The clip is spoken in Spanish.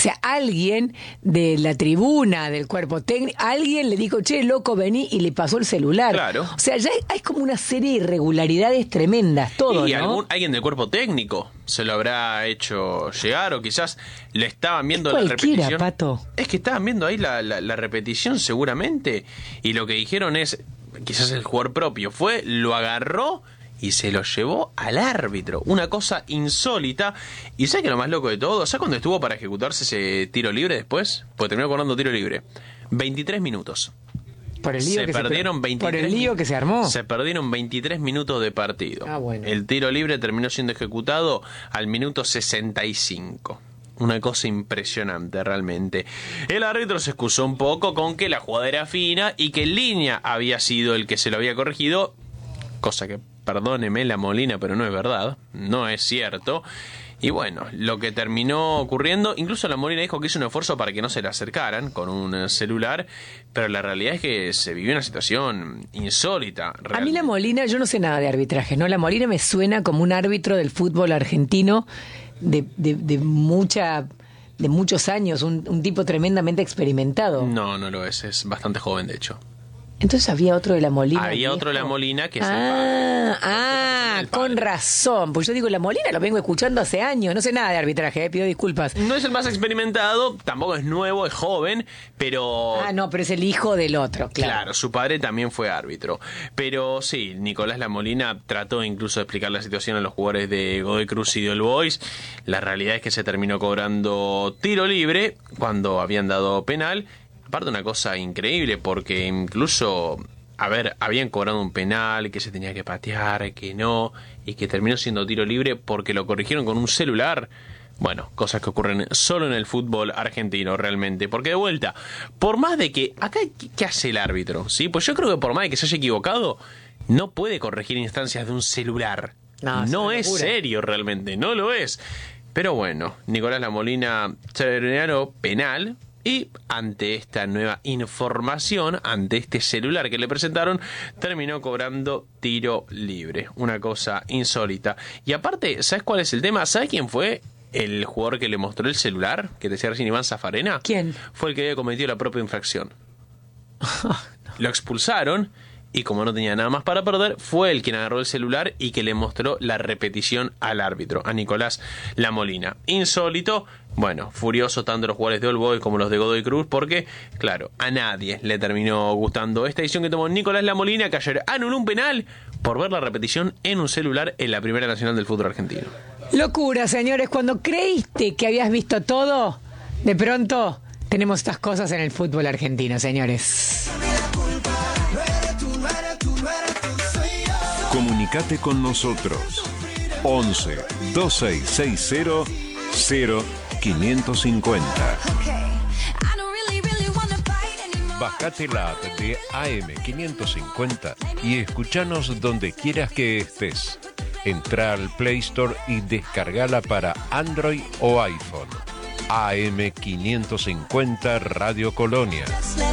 sea, alguien de la tribuna, del cuerpo técnico, alguien le dijo, che, loco, vení, y le pasó el celular. Claro. O sea, ya hay como una serie de irregularidades tremendas, todo, Y ¿no? alguien del cuerpo técnico se lo habrá hecho llegar, o quizás le estaban viendo la Cualquiera, repetición. Pato. Es que estaban viendo ahí la repetición seguramente, y lo que dijeron es, quizás el jugador propio fue, lo agarró y se lo llevó al árbitro. Una cosa insólita. ¿Y sabes qué es lo más loco de todo? ¿Sabes cuándo estuvo para ejecutarse ese tiro libre después? Porque terminó cobrando tiro libre. 23 minutos. Por el lío Se que perdieron 23 por el lío que se armó. Se perdieron 23 minutos de partido. Ah, bueno. El tiro libre terminó siendo ejecutado al minuto 65. Una cosa impresionante realmente. El árbitro se excusó un poco con que la jugada era fina y que en línea había sido el que se lo había corregido, cosa que, perdóneme la Molina, pero no es verdad, no es cierto. Y bueno, lo que terminó ocurriendo, incluso la Molina dijo que hizo un esfuerzo para que no se le acercaran con un celular, pero la realidad es que se vivió una situación insólita. A mí la Molina, yo no sé nada de arbitraje, ¿no? La Molina me suena como un árbitro del fútbol argentino de muchos años, un tipo tremendamente experimentado. No, no lo es bastante joven de hecho. Entonces había otro de la Molina. Había viejo. otro de la Molina que es el padre. Con razón. Pues yo digo, la Molina lo vengo escuchando hace años. No sé nada de arbitraje, pido disculpas. No es el más experimentado, tampoco es nuevo, es joven, pero... No, pero es el hijo del otro, claro. Claro, su padre también fue árbitro. Pero sí, Nicolás Lamolina trató incluso de explicar la situación a los jugadores de Godoy Cruz y de All Boys. La realidad es que se terminó cobrando tiro libre cuando habían dado penal. Aparte, una cosa increíble, porque incluso, habían cobrado un penal que se tenía que patear, que no, y que terminó siendo tiro libre porque lo corrigieron con un celular. Bueno, cosas que ocurren solo en el fútbol argentino realmente. Porque de vuelta, por más de que... Acá, ¿qué hace el árbitro? ¿Sí? Pues yo creo que por más de que se haya equivocado, no puede corregir instancias de un celular. No es serio realmente, no lo es. Pero bueno, Nicolás Lamolina terminó penal. Y ante esta nueva información, ante este celular que le presentaron, terminó cobrando tiro libre. Una cosa insólita. Y aparte, ¿sabes cuál es el tema? ¿Sabes quién fue el jugador que le mostró el celular? Que decía recién Iván Zafarena. ¿Quién? Fue el que había cometido la propia infracción. Lo expulsaron. Y como no tenía nada más para perder, fue el quien agarró el celular y que le mostró la repetición al árbitro, a Nicolás Lamolina. Insólito, bueno, furioso tanto los jugadores de All Boys como los de Godoy Cruz, porque, claro, a nadie le terminó gustando esta decisión que tomó Nicolás Lamolina, que ayer anuló un penal por ver la repetición en un celular en la Primera Nacional del fútbol argentino. Locura, señores. Cuando creíste que habías visto todo, de pronto tenemos estas cosas en el fútbol argentino, señores. Comunicate con nosotros 11 2660 0550. Bajate la app de AM550 y escuchanos donde quieras que estés. Entra al Play Store y descargala para Android o iPhone. AM550 Radio Colonia.